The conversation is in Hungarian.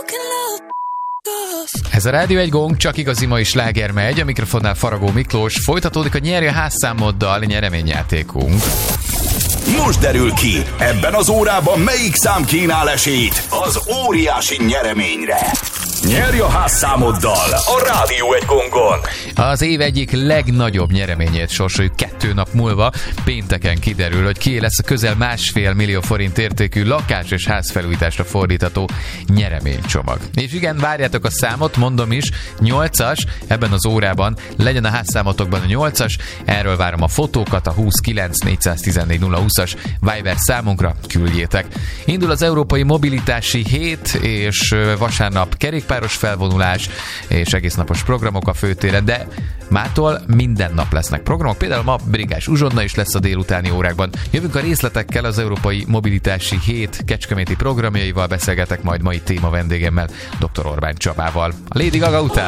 Ez a Rádió 1 Gong, csak igazi mai sláger megy, a mikrofonnál Faragó Miklós. Folytatódik a Nyerj a házszámoddal nyereményjátékunk. Most derül ki, ebben az órában melyik szám kínál esélyt az óriási nyereményre. Nyerj a házszámoddal a Rádió 1 Gongon. Az év egyik legnagyobb nyereményét sorsoljuk 2 nap múlva. Pénteken kiderül, hogy kié lesz a közel 1,5 millió forint értékű lakás- és házfelújításra fordítható nyereménycsomag. És igen, várjátok a számot, mondom is, 8-as, ebben az órában legyen a házszámotokban a 8-as, erről várom a fotókat, a 29 414 020-as Viber számunkra küldjétek. Indul az Európai Mobilitási Hét, és vasárnap kerékpáros felvonulás és egésznapos programok a főtéren, de mától minden nap lesznek programok, például ma Brigás Uzsonna is lesz a délutáni órákban. Jövünk a részletekkel, az Európai Mobilitási Hét kecskeméti programjaival beszélgetek majd mai téma vendégemmel, dr. Orbán Csabával. A Lady Gaga után.